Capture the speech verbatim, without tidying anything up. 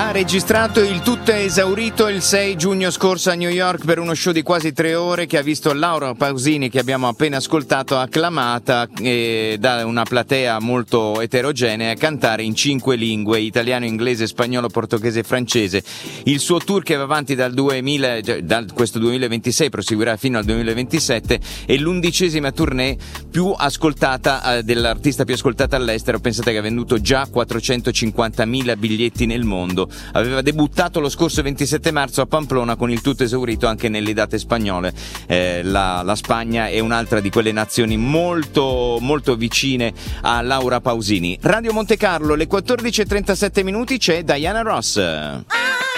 Ha registrato il tutto esaurito il sei giugno scorso a New York per uno show di quasi tre ore che ha visto Laura Pausini, che abbiamo appena ascoltato, acclamata eh, da una platea molto eterogenea, cantare in cinque lingue: italiano, inglese, spagnolo, portoghese e francese. Il suo tour, che va avanti dal duemila, da questo duemilaventisei, proseguirà fino al duemilaventisette, è l'undicesima tournée più ascoltata eh, dell'artista più ascoltata all'estero. Pensate che ha venduto già quattrocentocinquantamila biglietti nel mondo. Aveva debuttato lo scorso ventisette marzo a Pamplona con il tutto esaurito anche nelle date spagnole. Eh, la, la Spagna è un'altra di quelle nazioni molto molto vicine a Laura Pausini. Radio Monte Carlo, le quattordici e trentasette minuti, c'è Diana Ross.